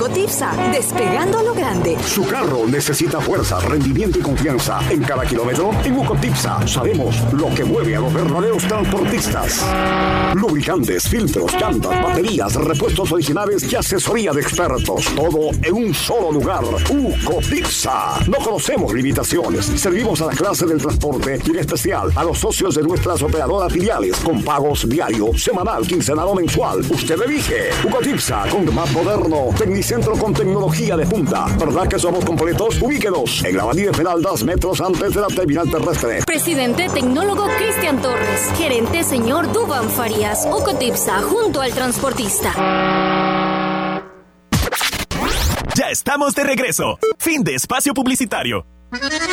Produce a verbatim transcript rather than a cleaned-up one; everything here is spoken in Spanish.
Ucotipsa, despegando a lo grande. Su carro necesita fuerza, rendimiento y confianza. En cada kilómetro, en Ucotipsa, sabemos lo que mueve a los verdaderos transportistas. Lubricantes, filtros, llantas, baterías, repuestos originales y asesoría de expertos. Todo en un solo lugar. Ucotipsa. No conocemos limitaciones. Servimos a la clase del transporte y en especial a los socios de nuestras operadoras filiales con pagos diario, semanal, quincenal o mensual. Usted elige. Ucotipsa, con más moderno, tecnicentro con tecnología de punta. ¿Verdad que somos completos? Ubíquenos en la Avenida Esmeraldas, metros antes de la terminal terrestre. Presidente Tecnólogo Cristian Torres. Gerente señor Dubán Farías. Ucotipsa, junto al transportista. Ya estamos de regreso. Fin de espacio publicitario.